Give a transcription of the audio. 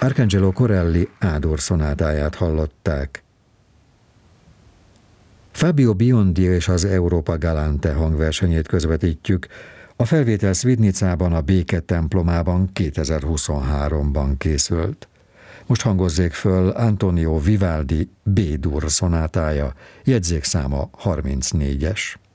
Arcangelo Corelli A-dur szonátáját hallották. Fabio Biondi és az Europa Galante hangversenyét közvetítjük. A felvétel Svitnicában, a Béke templomában 2023-ban készült. Most hangozzék föl Antonio Vivaldi B-dur szonátája, jegyzékszáma 34-es.